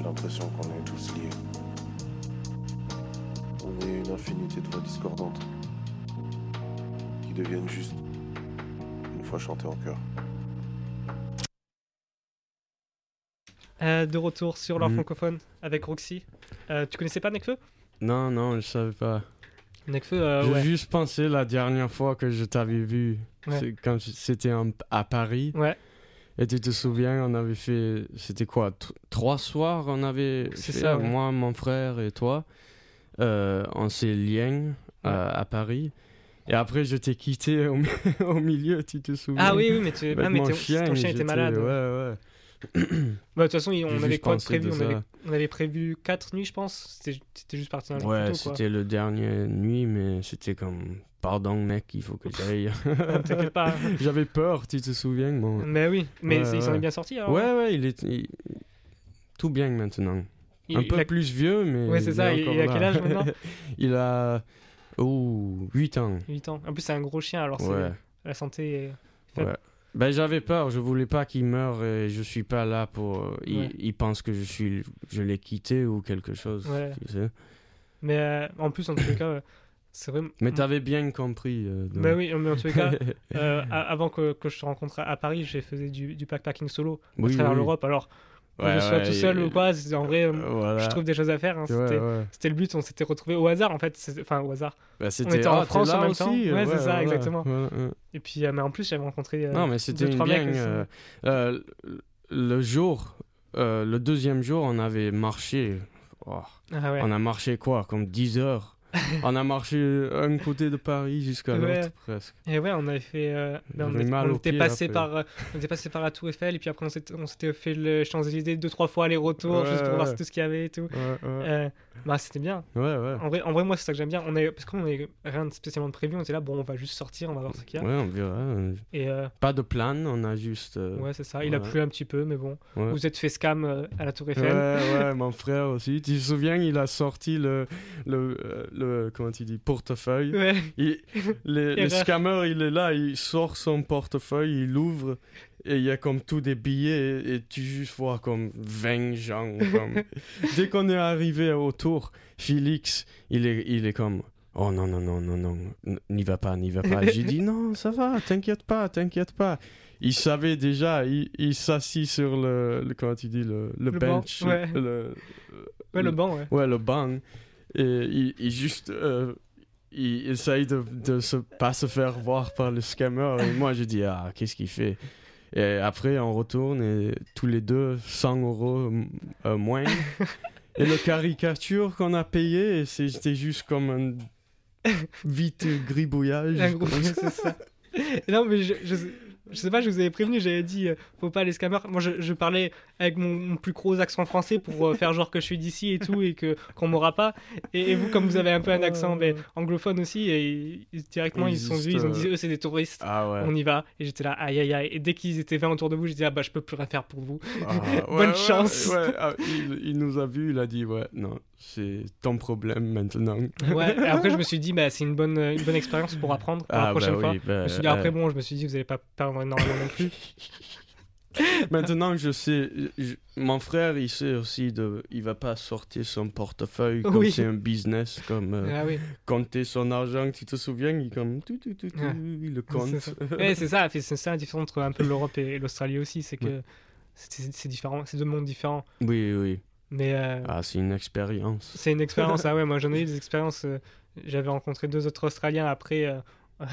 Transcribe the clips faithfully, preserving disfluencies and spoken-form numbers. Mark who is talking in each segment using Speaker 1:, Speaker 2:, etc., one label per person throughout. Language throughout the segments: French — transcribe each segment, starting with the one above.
Speaker 1: l'impression qu'on est tous liés. On est une infinité de voix discordantes qui deviennent juste une fois chantées en chœur.
Speaker 2: Euh, de retour sur l'heure
Speaker 3: Mhm.
Speaker 2: francophone avec Roxy. Euh, tu connaissais pas Nekfeu?
Speaker 3: Non, non, je savais pas.
Speaker 2: Nekfeu, euh,
Speaker 3: J'ai
Speaker 2: ouais.
Speaker 3: juste pensé la dernière fois que je t'avais vu,
Speaker 2: Ouais.
Speaker 3: c'est quand c'était en- à Paris.
Speaker 2: Ouais,
Speaker 3: Et tu te souviens, on avait fait, c'était quoi, t- trois soirs, on avait
Speaker 2: C'est
Speaker 3: fait,
Speaker 2: ça, ouais.
Speaker 3: moi, mon frère et toi, euh, on s'est liés euh, à Paris. Et après, je t'ai quitté au, mi- au milieu, tu te souviens?
Speaker 2: Ah oui, oui, mais, tu...
Speaker 3: Avec
Speaker 2: ah, mais
Speaker 3: mon
Speaker 2: t'es-
Speaker 3: chien,
Speaker 2: ton chien était
Speaker 3: j'étais-
Speaker 2: malade.
Speaker 3: Ouais, ouais.
Speaker 2: Bah, de toute façon, il- on
Speaker 3: J'ai
Speaker 2: avait
Speaker 3: juste
Speaker 2: quoi de
Speaker 3: pensé
Speaker 2: prévu
Speaker 3: de
Speaker 2: on
Speaker 3: ça.
Speaker 2: avait, on avait prévu quatre nuits, je pense. C'était c'était juste parti un jour
Speaker 3: Ouais,
Speaker 2: plus tôt, quoi.
Speaker 3: c'était le dernier nuit, mais c'était comme, pardon mec, il faut que j'aille.
Speaker 2: Ah, T'inquiète pas.
Speaker 3: J'avais peur, tu te souviens? Bon.
Speaker 2: Mais oui, mais
Speaker 3: Ouais,
Speaker 2: c'est- il s'en
Speaker 3: ouais.
Speaker 2: est bien sorti alors.
Speaker 3: Ouais, ouais, il est il- tout bien maintenant.
Speaker 2: Il-
Speaker 3: Un
Speaker 2: il
Speaker 3: peu
Speaker 2: a-
Speaker 3: plus vieux, mais.
Speaker 2: Ouais, c'est
Speaker 3: il
Speaker 2: ça,
Speaker 3: est
Speaker 2: il-
Speaker 3: encore
Speaker 2: il a
Speaker 3: là.
Speaker 2: quel âge maintenant?
Speaker 3: Il a. Oh, huit ans.
Speaker 2: huit ans. En plus, c'est un gros chien, alors c'est-
Speaker 3: Ouais.
Speaker 2: la santé est faible.
Speaker 3: Ouais. Ben, j'avais peur, je voulais pas qu'il meure et je suis pas là pour. Il,
Speaker 2: Ouais.
Speaker 3: il pense que je suis, je l'ai quitté ou quelque chose.
Speaker 2: Ouais.
Speaker 3: Tu sais.
Speaker 2: Mais euh, en plus, en tous les cas, euh, c'est vrai.
Speaker 3: Mais t'avais bien compris. euh, donc.
Speaker 2: Bah oui, mais en tous les cas, euh, a- avant que, que je te rencontre à, à Paris, j'ai fait du, du backpacking solo à
Speaker 3: Oui,
Speaker 2: travers
Speaker 3: oui.
Speaker 2: l'Europe. Alors, que
Speaker 3: Ouais,
Speaker 2: je sois
Speaker 3: ouais,
Speaker 2: tout seul
Speaker 3: et-
Speaker 2: ou quoi, c'est- en vrai, euh,
Speaker 3: Voilà.
Speaker 2: je trouve des choses à faire. hein.
Speaker 3: Ouais,
Speaker 2: C'était
Speaker 3: ouais.
Speaker 2: c'était le but, on s'était retrouvés au hasard en fait. C'est- Enfin, au hasard.
Speaker 3: Bah, c'était
Speaker 2: était en
Speaker 3: ah, t'es
Speaker 2: France en
Speaker 3: là
Speaker 2: même
Speaker 3: aussi?
Speaker 2: temps. Ouais, c'est ça,
Speaker 3: voilà.
Speaker 2: exactement.
Speaker 3: Ouais, ouais.
Speaker 2: Et puis, euh, mais en plus, j'avais rencontré. euh,
Speaker 3: Non, mais c'était
Speaker 2: deux,
Speaker 3: une
Speaker 2: trois
Speaker 3: bien.
Speaker 2: mecs aussi.
Speaker 3: euh, euh, le jour, euh, le deuxième jour, on avait marché. Oh,
Speaker 2: Ah ouais.
Speaker 3: On a marché quoi? Comme dix heures. On a marché un côté de Paris jusqu'à
Speaker 2: Ouais.
Speaker 3: l'autre, presque.
Speaker 2: Et ouais, on avait fait. euh, ben, on
Speaker 3: J'avais
Speaker 2: était,
Speaker 3: mal
Speaker 2: on
Speaker 3: aux
Speaker 2: était
Speaker 3: pieds
Speaker 2: passé
Speaker 3: après.
Speaker 2: par, euh, on était passé par la Tour Eiffel et puis après on s'était, on s'était fait le Champs-Élysées deux trois fois aller-retour
Speaker 3: Ouais,
Speaker 2: juste pour voir
Speaker 3: ouais.
Speaker 2: tout ce qu'il y avait et tout.
Speaker 3: Ouais, ouais.
Speaker 2: Euh, bah c'était bien.
Speaker 3: Ouais, ouais.
Speaker 2: En vrai, en vrai, moi c'est ça que j'aime bien. On est, parce qu'on avait rien de spécialement de prévu. On était là, bon, on va juste sortir, on va voir ce qu'il y a.
Speaker 3: Ouais, on verra.
Speaker 2: Et euh,
Speaker 3: Pas de plan, on a juste. euh,
Speaker 2: ouais, c'est ça. Il a
Speaker 3: ouais.
Speaker 2: plu un petit peu, mais bon.
Speaker 3: ouais.
Speaker 2: Vous êtes fait scam euh, à la Tour
Speaker 3: Ouais,
Speaker 2: Eiffel.
Speaker 3: ouais, mon frère aussi. Tu te souviens, il a sorti le, le, euh, le comment tu dis, portefeuille.
Speaker 2: Ouais.
Speaker 3: Il, les, les
Speaker 2: Erreur.
Speaker 3: scammers, il est là, il sort son portefeuille, il l'ouvre et il y a comme tous des billets et, et tu juste vois comme vingt gens. Comme... Dès qu'on est arrivé au tour, Félix, il est, il est comme oh non, non, non, non, non, n- n'y va pas, n'y va pas. J'ai dit non, ça va, t'inquiète pas, t'inquiète pas. Il savait déjà, il, il s'assit sur le, le, comment tu dis, le, le,
Speaker 2: Le banc,
Speaker 3: bench.
Speaker 2: ouais.
Speaker 3: Le,
Speaker 2: Ouais, le banc, ouais.
Speaker 3: Ouais, le banc. Et il, il juste. euh, il essaye de, de se, pas se faire voir par le scammer. Et moi, je dis, ah, qu'est-ce qu'il fait? Et après, on retourne et tous les deux, cent euros euh, moins. Et le caricature qu'on a payé, et c'est- c'était juste comme un vite gribouillage.
Speaker 2: Un gros-
Speaker 3: comme ça.
Speaker 2: c'est ça. Et non, mais je, je, je sais pas, je vous avais prévenu, j'avais dit, euh, faut pas les scammers. Moi, je, je parlais avec mon, mon plus gros accent français pour euh, faire genre que je suis d'ici et tout, et que qu'on m'aura pas. Et, et vous, comme vous avez un peu un accent ben, anglophone aussi, et, ils- directement,
Speaker 3: Ils
Speaker 2: ils se sont
Speaker 3: juste,
Speaker 2: vus, ils ont
Speaker 3: euh,
Speaker 2: dit, eux, c'est des touristes.
Speaker 3: Ah ouais.
Speaker 2: On y va. Et j'étais là, aïe aïe aïe. Et dès qu'ils étaient vingt autour de vous, j'ai dit, ah bah, je peux plus rien faire pour vous.
Speaker 3: Ah, ouais,
Speaker 2: Bonne
Speaker 3: ouais,
Speaker 2: chance.
Speaker 3: ouais. Ah, il, il nous a vus, il a dit, ouais, non, c'est ton problème maintenant.
Speaker 2: Ouais. Et après, je me suis dit, bah, c'est une bonne, une bonne expérience pour apprendre pour la
Speaker 3: Ah,
Speaker 2: prochaine
Speaker 3: bah
Speaker 2: fois.
Speaker 3: oui, bah,
Speaker 2: Je me suis dit,
Speaker 3: euh,
Speaker 2: après, bon, je me suis dit, vous allez pas perdre énormément non plus.
Speaker 3: Maintenant, je sais, je- mon frère, il sait aussi de, il va pas sortir son portefeuille comme
Speaker 2: Oui.
Speaker 3: c'est un business, comme euh,
Speaker 2: Ah oui.
Speaker 3: compter son argent. Tu te souviens, il comme tout, tout, tout, tout,
Speaker 2: Ouais.
Speaker 3: il le
Speaker 2: C'est
Speaker 3: compte.
Speaker 2: ça. Ouais, c'est ça, c'est c'est ça la différence entre un peu l'Europe et, et l'Australie aussi, c'est que
Speaker 3: Ouais.
Speaker 2: c'est c'est différent, c'est deux mondes différents.
Speaker 3: Oui, oui.
Speaker 2: Mais euh,
Speaker 3: Ah, c'est une expérience.
Speaker 2: c'est une expérience, ah ouais, moi j'en ai eu des expériences. euh, J'avais rencontré deux autres Australiens après, euh,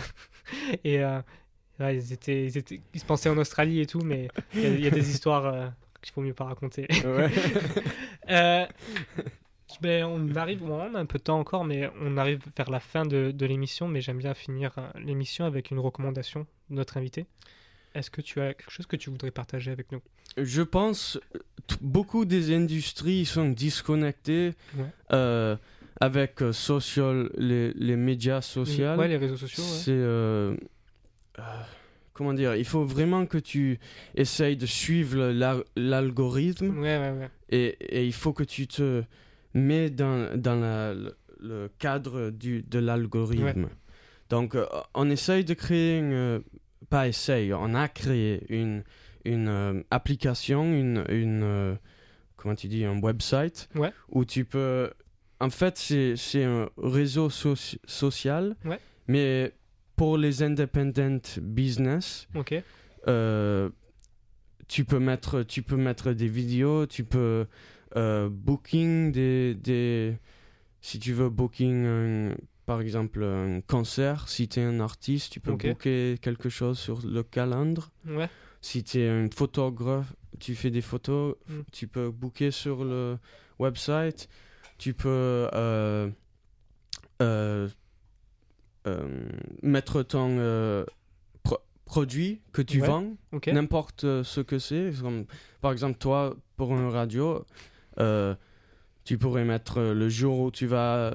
Speaker 2: et euh, ouais, ils, étaient, ils, étaient, ils se pensaient en Australie et tout, mais il y, a- il y a des histoires euh, qu'il faut mieux pas raconter.
Speaker 3: Ouais.
Speaker 2: Euh, ben, on arrive, bon, on a un peu de temps encore, mais on arrive vers la fin de, de l'émission, mais j'aime bien finir euh, l'émission avec une recommandation de notre invité. Est-ce que tu as quelque chose que tu voudrais partager avec nous?
Speaker 3: Je pense t- beaucoup des industries sont disconnectées
Speaker 2: Ouais.
Speaker 3: euh, avec euh, social, les, les médias sociaux.
Speaker 2: Ouais, les réseaux sociaux, ouais.
Speaker 3: C'est euh, euh, comment dire, il faut vraiment que tu essayes de suivre le- la- l'algorithme
Speaker 2: Ouais, ouais, ouais.
Speaker 3: et, et il faut que tu te mets dans, dans la- le, le cadre du, de l'algorithme. Donc, euh, on essaye de créer une... euh, pas essaye, on a créé une, une euh, application, une... une euh, comment tu dis, un website
Speaker 2: Ouais.
Speaker 3: où tu peux... En fait, c'est, c'est un réseau soci- social,
Speaker 2: Ouais.
Speaker 3: mais pour les independent business,
Speaker 2: Ok.
Speaker 3: euh, tu, peux mettre, tu peux mettre des vidéos, tu peux euh, booking des, des... Si tu veux booking, un, par exemple, un concert, si tu es un artiste, tu peux
Speaker 2: Ok.
Speaker 3: booker quelque chose sur le calendrier.
Speaker 2: Ouais.
Speaker 3: Si tu es un photographe, tu fais des photos,
Speaker 2: Mm.
Speaker 3: tu peux booker sur le website. Tu peux euh, euh, euh, mettre ton euh, pro- produit que tu
Speaker 2: Ouais.
Speaker 3: vends,
Speaker 2: Ok.
Speaker 3: n'importe ce que c'est. Comme, par exemple, toi, pour une radio, euh, tu pourrais mettre le jour où tu vas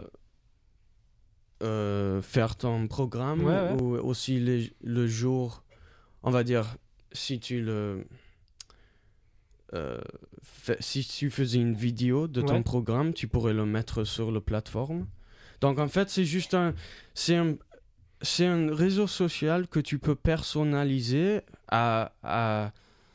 Speaker 3: euh, faire ton programme,
Speaker 2: Ouais, ouais.
Speaker 3: ou aussi les- le jour, on va dire, si tu le... Euh, fais- si tu faisais une vidéo de ton
Speaker 2: Ouais.
Speaker 3: programme, tu pourrais le mettre sur la plateforme. Donc en fait, c'est juste un, c'est un, c'est un réseau social que tu peux personnaliser à, à,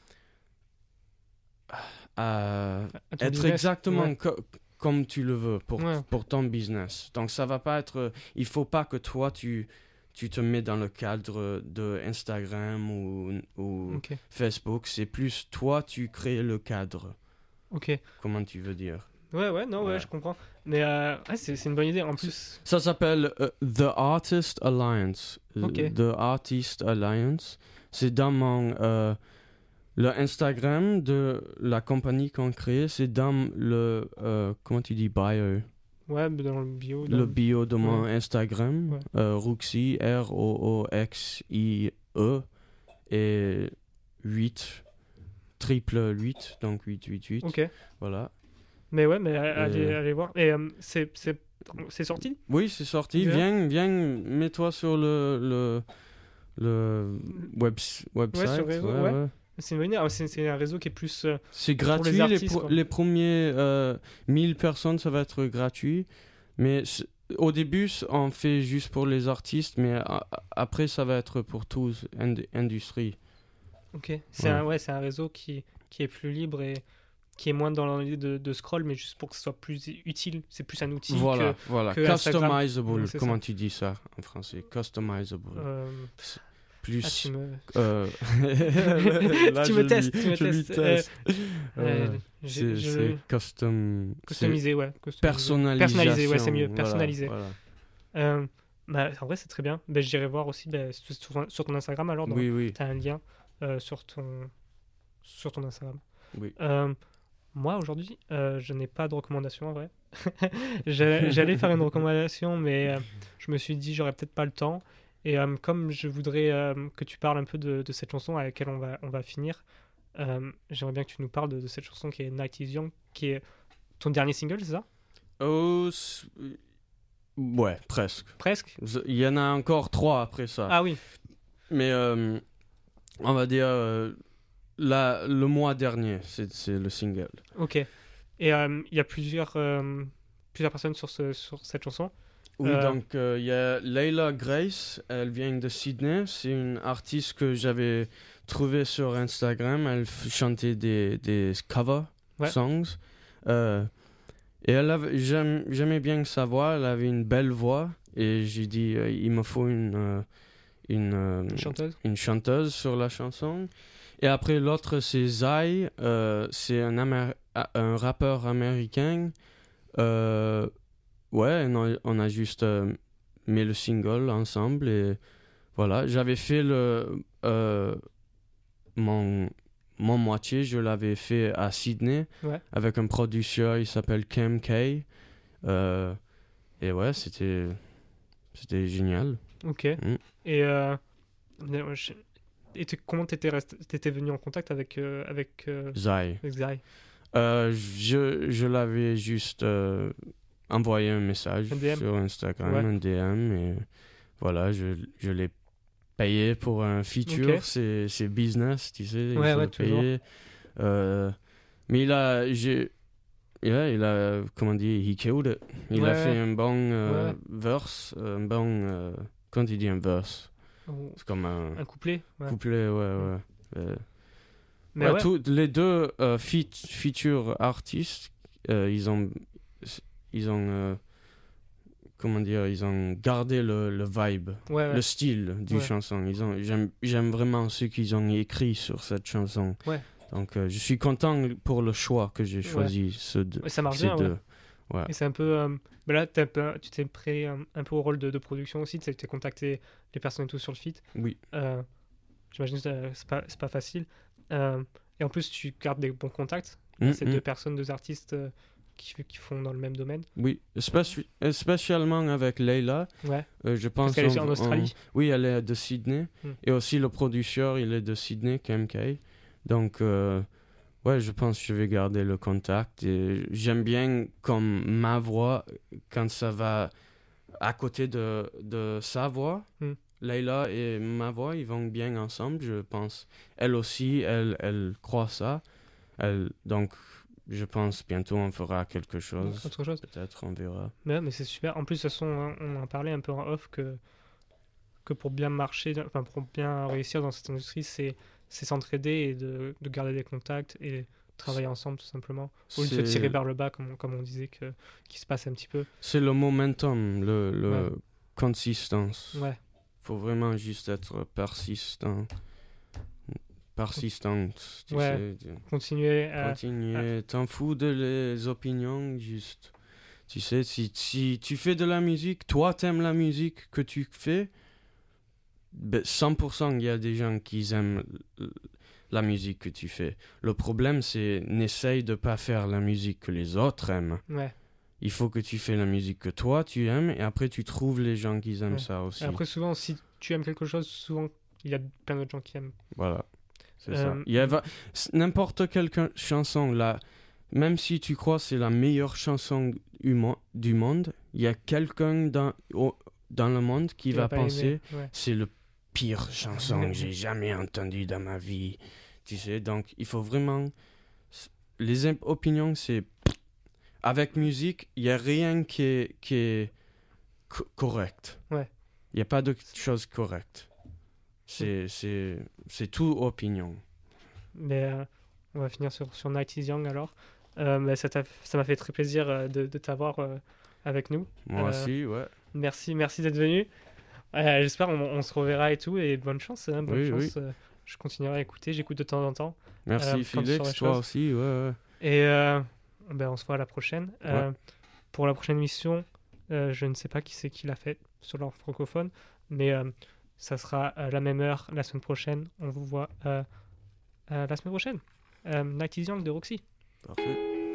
Speaker 3: à
Speaker 2: À ton
Speaker 3: être
Speaker 2: business.
Speaker 3: exactement
Speaker 2: Ouais.
Speaker 3: co- comme tu le veux pour,
Speaker 2: Ouais.
Speaker 3: pour ton business. Donc ça va pas être, il faut pas que toi tu tu te mets dans le cadre de Instagram ou, ou
Speaker 2: Ok.
Speaker 3: Facebook, c'est plus toi tu crées le cadre.
Speaker 2: Ok.
Speaker 3: Comment tu veux dire?
Speaker 2: Ouais, ouais, non, ouais,
Speaker 3: Ouais.
Speaker 2: je comprends. Mais euh, ouais, c'est, c'est une bonne idée. En plus,
Speaker 3: Ça s'appelle euh, The Artist Alliance. Euh,
Speaker 2: Ok.
Speaker 3: The Artist Alliance. C'est dans mon euh, le Instagram de la compagnie qu'on crée, c'est dans le euh, comment tu dis bio,
Speaker 2: ouais, dans le bio. dans
Speaker 3: le bio de mon
Speaker 2: Ouais.
Speaker 3: Instagram,
Speaker 2: Ouais.
Speaker 3: euh, Roxy, R O O X I E, et huit, triple huit, donc huit huit huit.
Speaker 2: Ok.
Speaker 3: Voilà.
Speaker 2: Mais ouais, mais allez,
Speaker 3: Euh.
Speaker 2: allez voir. Et euh, c'est, c'est, c'est sorti?
Speaker 3: Oui, c'est sorti.
Speaker 2: Bien.
Speaker 3: Viens, viens, mets-toi sur le, le, le web, website.
Speaker 2: sur le réseau, ouais. C'est une bonne idée. Ah, c'est, c'est un réseau qui est plus. euh,
Speaker 3: C'est
Speaker 2: Pour les
Speaker 3: gratuit. Les,
Speaker 2: artistes,
Speaker 3: pro-
Speaker 2: quoi.
Speaker 3: les premiers euh, mille personnes, ça va être gratuit. Mais c'est- au début, c- on fait juste pour les artistes. Mais a- a- après, ça va être pour tous, ind- industrie.
Speaker 2: Ok. C'est
Speaker 3: Ouais.
Speaker 2: un, ouais, c'est un réseau qui, qui est plus libre et qui est moins dans l'idée de, de scroll, mais juste pour que ce soit plus utile. C'est plus un outil
Speaker 3: Voilà,
Speaker 2: que.
Speaker 3: voilà.
Speaker 2: que Instagram.
Speaker 3: Customizable.
Speaker 2: Ouais, c'est
Speaker 3: Comment
Speaker 2: ça.
Speaker 3: tu dis ça en français? Customizable.
Speaker 2: euh,
Speaker 3: Plus.
Speaker 2: ah, tu me,
Speaker 3: euh, là,
Speaker 2: tu
Speaker 3: je
Speaker 2: me
Speaker 3: lui-
Speaker 2: testes, tu me
Speaker 3: je lui
Speaker 2: testes. Euh,
Speaker 3: teste.
Speaker 2: euh,
Speaker 3: Euh,
Speaker 2: j'ai-
Speaker 3: c'est
Speaker 2: je-
Speaker 3: c'est custom. c'est
Speaker 2: Customisé, ouais. customisé.
Speaker 3: personnalisation.
Speaker 2: Personnalisé, ouais, c'est mieux.
Speaker 3: Voilà,
Speaker 2: Personnalisé.
Speaker 3: voilà.
Speaker 2: Euh, bah, en vrai, c'est très bien. Bah, j'irai voir aussi bah, sur, sur- sur ton Instagram alors.
Speaker 3: Oui, oui.
Speaker 2: Tu as un lien euh, sur, ton, sur ton Instagram.
Speaker 3: Oui.
Speaker 2: Euh, moi, aujourd'hui, euh, je n'ai pas de recommandation en vrai. J'allais j'allais faire une recommandation, mais euh, je me suis dit, j'aurais peut-être pas le temps. Et euh, comme je voudrais euh, que tu parles un peu de, de cette chanson à laquelle on va, on va finir, euh, j'aimerais bien que tu nous parles de, de cette chanson qui est Night is Young, qui est ton dernier single, c'est ça?
Speaker 3: Oh, c- ouais, presque.
Speaker 2: Presque?
Speaker 3: Il y en a encore trois après ça.
Speaker 2: Ah oui,
Speaker 3: Mais euh, on va dire euh, la, le mois dernier, c'est c'est le single.
Speaker 2: ok. Et euh, il y a plusieurs, euh, plusieurs personnes sur, ce, sur cette chanson.
Speaker 3: Oui,
Speaker 2: Euh.
Speaker 3: donc euh, il y a Layla Grace, elle vient de Sydney. C'est une artiste que j'avais trouvée sur Instagram. Elle f- chantait des, des cover
Speaker 2: Ouais.
Speaker 3: songs. Euh, et elle avait, j'aime- j'aimais bien sa voix, elle avait une belle voix. Et j'ai dit, euh, il me faut une, euh, une, euh,
Speaker 2: Une chanteuse.
Speaker 3: une chanteuse sur la chanson. Et après, l'autre, c'est Zai. Euh, c'est un, Amer- un rappeur américain. Euh, ouais, on a, on a juste euh, mis le single ensemble. Et voilà, j'avais fait le. Euh, mon, mon moitié, je l'avais fait à Sydney.
Speaker 2: Ouais.
Speaker 3: Avec un producteur, il s'appelle Cam Kay. Euh, et ouais, c'était. C'était génial.
Speaker 2: Ok.
Speaker 3: Mm.
Speaker 2: Et, euh, je- et tu- comment t'étais, resté, t'étais venu en contact avec, euh, avec, euh,
Speaker 3: Zai.
Speaker 2: avec Zai?
Speaker 3: Euh, je, je l'avais juste euh, envoyé un message
Speaker 2: Un D M.
Speaker 3: sur Instagram,
Speaker 2: Ouais.
Speaker 3: un D M, et voilà, je, je l'ai payé pour un feature.
Speaker 2: Ok.
Speaker 3: C'est, c'est business, tu sais, il
Speaker 2: Ouais,
Speaker 3: faut
Speaker 2: ouais,
Speaker 3: le
Speaker 2: toujours.
Speaker 3: payer. Euh, mais il a, j'ai, yeah, il a, comment dire, he killed it. Il a
Speaker 2: Ouais,
Speaker 3: fait
Speaker 2: ouais.
Speaker 3: un bon euh,
Speaker 2: Ouais.
Speaker 3: verse, un bon, euh, quand il dit un verse,
Speaker 2: Ou
Speaker 3: c'est comme un
Speaker 2: un couplet? Ouais.
Speaker 3: couplet, ouais, ouais. Euh,
Speaker 2: Mais
Speaker 3: Ouais,
Speaker 2: ouais,
Speaker 3: tous les deux euh, feat- feature artistes, euh, ils ont, ils ont, euh, comment dire, ils ont gardé le, le vibe,
Speaker 2: ouais, ouais.
Speaker 3: le style du
Speaker 2: Ouais.
Speaker 3: chanson. Ils ont, j'aime, j'aime vraiment ce qu'ils ont écrit sur cette chanson.
Speaker 2: Ouais.
Speaker 3: Donc, euh, je suis content pour le choix que j'ai choisi, ce deux,
Speaker 2: Ouais, ça marche
Speaker 3: ces
Speaker 2: bien, ouais.
Speaker 3: deux. Ouais.
Speaker 2: Et c'est un peu. euh, bah là, t'as un peu- tu t'es prêt un, un peu au rôle de, de production aussi. Tu t'es contacté les personnes et tout sur le feat.
Speaker 3: Oui.
Speaker 2: Euh, J'imagine que euh, c'est pas, c'est pas facile. Euh, et en plus, tu gardes des bons contacts.
Speaker 3: Mm,
Speaker 2: C'est
Speaker 3: mm.
Speaker 2: deux personnes, deux artistes euh, qui, qui font dans le même domaine.
Speaker 3: Oui, spéci- euh, spécialement avec Leila.
Speaker 2: Ouais.
Speaker 3: Euh, je pense
Speaker 2: Parce qu'elle est
Speaker 3: on-
Speaker 2: en Australie.
Speaker 3: on- Oui, elle est de Sydney.
Speaker 2: Mm.
Speaker 3: Et aussi le producteur, il est de Sydney, K M K. Donc, euh, ouais, je pense que je vais garder le contact. Et j'aime bien comme ma voix, quand ça va à côté de, de sa voix.
Speaker 2: Mm.
Speaker 3: Leila et ma voix, ils vont bien ensemble, je pense. Elle aussi, elle, elle croit ça. Elle, donc, je pense bientôt on fera quelque chose.
Speaker 2: Autre chose.
Speaker 3: Peut-être, on verra.
Speaker 2: Mais, ouais, mais c'est super. En plus, de toute façon, on, on en parlait un peu en off que, que pour bien marcher, enfin pour bien réussir dans cette industrie, c'est c'est s'entraider et de, de garder des contacts et travailler ensemble tout simplement. Au lieu de se
Speaker 3: C'est-
Speaker 2: tirer vers le bas, comme, comme on disait, que, qui se passe un petit peu.
Speaker 3: C'est le momentum, le, le
Speaker 2: Ouais.
Speaker 3: consistance.
Speaker 2: Ouais,
Speaker 3: Faut vraiment juste être persistant. Persistante, tu
Speaker 2: Ouais.
Speaker 3: sais. tu-
Speaker 2: continuer à.
Speaker 3: Continuer. T'en fous de les opinions, juste. Tu sais, si, si tu fais de la musique, toi t'aimes la musique que tu fais, ben cent pour cent il y a des gens qui aiment l- la musique que tu fais. Le problème, c'est n'essaye de pas faire la musique que les autres aiment.
Speaker 2: Ouais.
Speaker 3: Il faut que tu fais la musique que toi tu aimes et après tu trouves les gens qui aiment
Speaker 2: Ouais.
Speaker 3: ça aussi.
Speaker 2: Et après, souvent, si tu aimes quelque chose, souvent, il y a plein d'autres gens qui aiment.
Speaker 3: Voilà, c'est
Speaker 2: Euh,
Speaker 3: ça. Il y a va- c- n'importe quelle can- chanson là, même si tu crois que c'est la meilleure chanson humo- du monde, il y a quelqu'un dans, au- dans le monde qui
Speaker 2: Tu
Speaker 3: va
Speaker 2: vas pas
Speaker 3: penser
Speaker 2: aimer, ouais.
Speaker 3: c'est le pire chanson que j'ai jamais entendu dans ma vie. Tu sais, donc il faut vraiment... Les imp- opinions, c'est... Avec musique, il n'y a rien qui est, qui est co- correct.
Speaker 2: Ouais.
Speaker 3: Il n'y a pas de chose correcte. C'est, c'est, c'est tout opinion.
Speaker 2: Mais euh, on va finir sur, sur Night is Young alors. Euh, mais ça t'a- ça m'a fait très plaisir euh, de, de t'avoir euh, avec nous.
Speaker 3: Moi
Speaker 2: Euh,
Speaker 3: aussi, ouais.
Speaker 2: Merci, merci d'être venu. Euh, J'espère on, on se reverra et tout. Et bonne chance. Hein, bonne
Speaker 3: Oui,
Speaker 2: chance. Euh, je continuerai à écouter. J'écoute de temps en temps.
Speaker 3: Merci
Speaker 2: euh, comme sur
Speaker 3: Félix,
Speaker 2: les
Speaker 3: toi
Speaker 2: choses.
Speaker 3: aussi, ouais, ouais.
Speaker 2: Et euh, ben, on se voit à la prochaine. Euh, pour la prochaine émission, euh, je ne sais pas qui c'est qui l'a fait sur l'ordre francophone. Mais euh, ça sera à la même heure la semaine prochaine. On vous voit euh, euh, la semaine prochaine. Euh, Night is Young de Roxy.
Speaker 3: Parfait.